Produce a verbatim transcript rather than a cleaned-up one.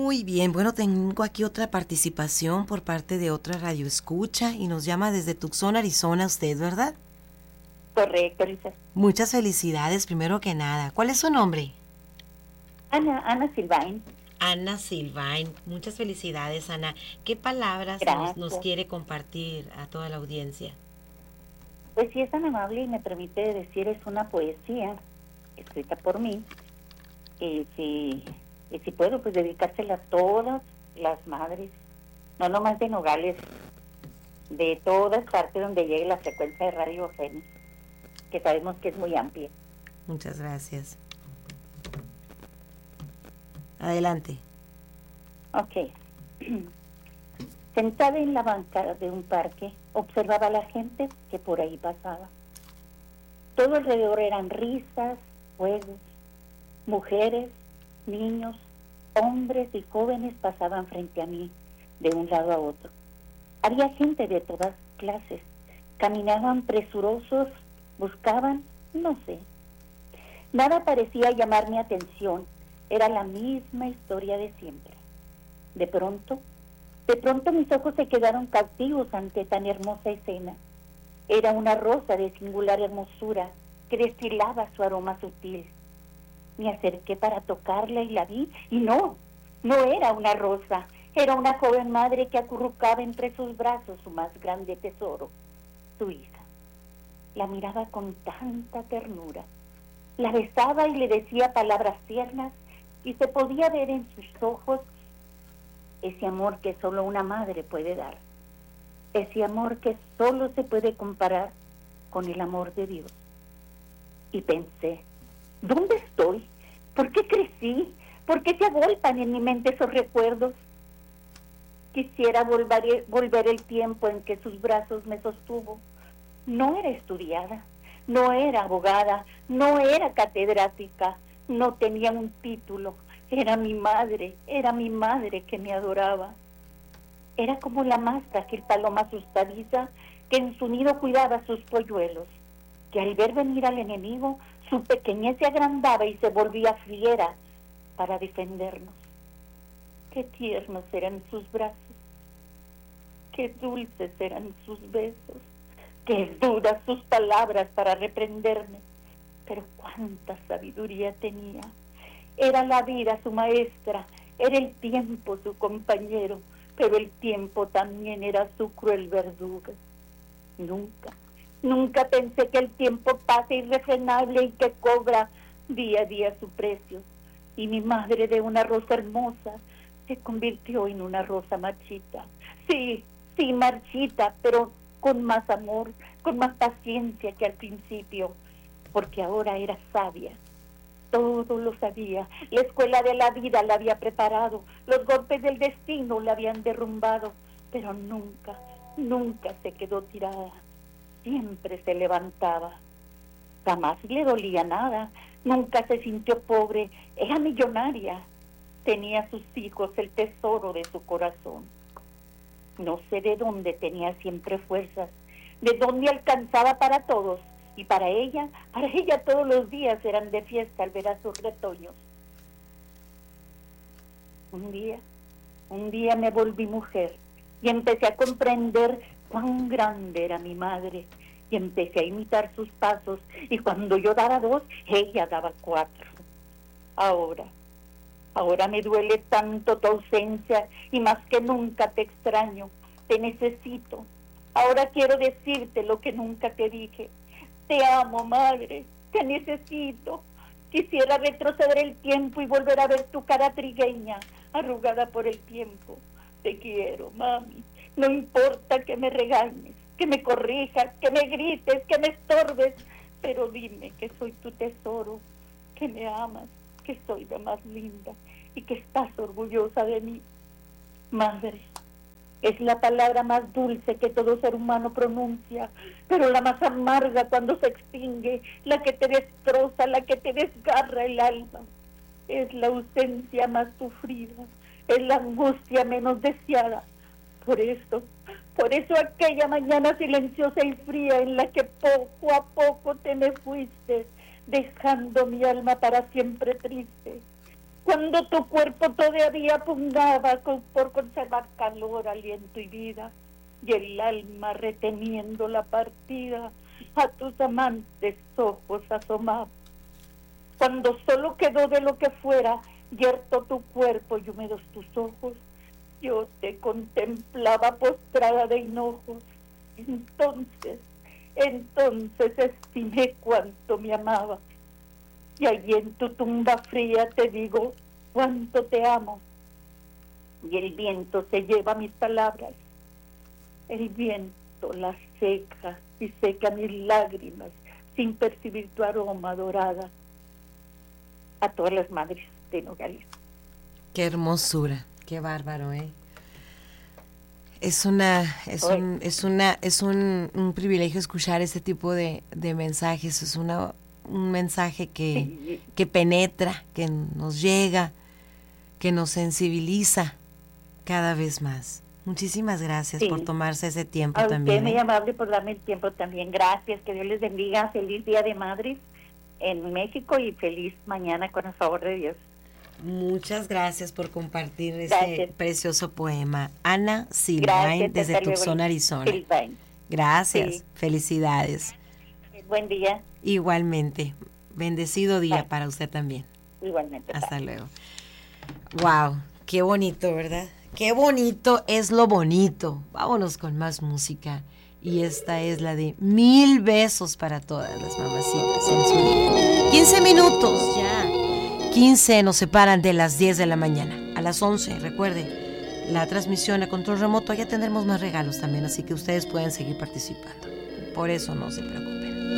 Muy bien, bueno, tengo aquí otra participación por parte de otra radioescucha y nos llama desde Tucson, Arizona, usted, ¿verdad? Correcto, Lisa. Muchas felicidades, primero que nada. ¿Cuál es su nombre? Ana, Ana Silvain. Ana Silvain. Muchas felicidades, Ana. ¿Qué palabras nos, nos Gracias. quiere compartir a toda la audiencia? Pues si es tan amable y me permite decir, es una poesía escrita por mí. Y si, y si puedo, pues dedicársela a todas las madres, no nomás de Nogales, de todas partes donde llegue la frecuencia de Radio Fénix, que sabemos que es muy amplia. Muchas gracias. Adelante. Ok. Sentada en la banca de un parque, observaba a la gente que por ahí pasaba. Todo alrededor eran risas, juegos. Mujeres, niños, hombres y jóvenes pasaban frente a mí, de un lado a otro. Había gente de todas clases. Caminaban presurosos, buscaban, no sé. Nada parecía llamar mi atención. Era la misma historia de siempre. De pronto, de pronto mis ojos se quedaron cautivos ante tan hermosa escena. Era una rosa de singular hermosura que destilaba su aroma sutil. Me acerqué para tocarla y la vi, y no, no era una rosa, era una joven madre que acurrucaba entre sus brazos su más grande tesoro, su hija. La miraba con tanta ternura, la besaba y le decía palabras tiernas, y se podía ver en sus ojos ese amor que solo una madre puede dar, ese amor que solo se puede comparar con el amor de Dios. Y pensé, ¿dónde estoy? ¿Por qué crecí? ¿Por qué se agolpan en mi mente esos recuerdos? Quisiera volver, volver el tiempo en que sus brazos me sostuvo. No era estudiada, no era abogada, no era catedrática, no tenía un título. Era mi madre, era mi madre que me adoraba. Era como la más frágil paloma asustadiza que en su nido cuidaba sus polluelos, que al ver venir al enemigo, su pequeñez se agrandaba y se volvía fiera para defendernos. Qué tiernos eran sus brazos, qué dulces eran sus besos, qué duras sus palabras para reprenderme, pero cuánta sabiduría tenía. Era la vida su maestra, era el tiempo su compañero, pero el tiempo también era su cruel verdugo. Nunca, nunca pensé que el tiempo pasa irrefrenable y que cobra día a día su precio. Y mi madre, de una rosa hermosa, se convirtió en una rosa marchita. Sí, sí, marchita, pero con más amor, con más paciencia que al principio, porque ahora era sabia. Todo lo sabía, la escuela de la vida la había preparado, los golpes del destino la habían derrumbado, pero nunca, nunca se quedó tirada, siempre se levantaba. Jamás le dolía nada, nunca se sintió pobre, era millonaria, tenía a sus hijos el tesoro de su corazón. No sé de dónde tenía siempre fuerzas, de dónde alcanzaba para todos. Y para ella, para ella todos los días eran de fiesta al ver a sus retoños. Un día, un día me volví mujer y empecé a comprender cuán grande era mi madre y empecé a imitar sus pasos y cuando yo daba dos, ella daba cuatro. Ahora, ahora me duele tanto tu ausencia y más que nunca te extraño, te necesito. Ahora quiero decirte lo que nunca te dije. Te amo, madre, te necesito. Quisiera retroceder el tiempo y volver a ver tu cara trigueña, arrugada por el tiempo. Te quiero, mami. No importa que me regañes, que me corrijas, que me grites, que me estorbes, pero dime que soy tu tesoro, que me amas, que soy la más linda y que estás orgullosa de mí. Madre, es la palabra más dulce que todo ser humano pronuncia, pero la más amarga cuando se extingue, la que te destroza, la que te desgarra el alma. Es la ausencia más sufrida, es la angustia menos deseada. Por eso, por eso aquella mañana silenciosa y fría en la que poco a poco te me fuiste, dejando mi alma para siempre triste. cuando tu cuerpo todavía pugnaba con, por conservar calor, aliento y vida, y el alma reteniendo la partida, a tus amantes ojos asomaba. Cuando solo quedó de lo que fuera, yerto tu cuerpo y húmedos tus ojos, yo te contemplaba postrada de hinojos. Entonces, entonces estimé cuánto me amaba. Y allí en tu tumba fría te digo cuánto te amo. Y el viento se lleva mis palabras. El viento las seca y seca mis lágrimas sin percibir tu aroma dorada. A todas las madres de Nogales. Qué hermosura, qué bárbaro, ¿eh? Es una, es Oye. un, es una, es un, un privilegio escuchar este tipo de, de mensajes. Es una, un mensaje que, Sí. que penetra, que nos llega, que nos sensibiliza cada vez más. Muchísimas gracias Sí. por tomarse ese tiempo A también. usted, muy ¿eh? amable, por darme el tiempo también. Gracias, que Dios les bendiga. Feliz Día de Madres en México y feliz mañana con el favor de Dios. Muchas gracias por compartir ese Gracias. precioso poema. Ana Silvain, Gracias, desde hasta luego. Tucson, Arizona. Silvain. Gracias, Sí. felicidades. Buen día, Igualmente, bendecido día Bye. para usted también. igualmente. Hasta luego. Wow, qué bonito, ¿verdad? Qué bonito es lo bonito. Vámonos con más música. Y esta es la de Mil besos para todas las mamacitas en su día. quince minutos ya. quince nos separan de las diez de la mañana. A las once, recuerde, la transmisión a control remoto. Ya tendremos más regalos también, así que ustedes pueden seguir participando. Por eso no se preocupen.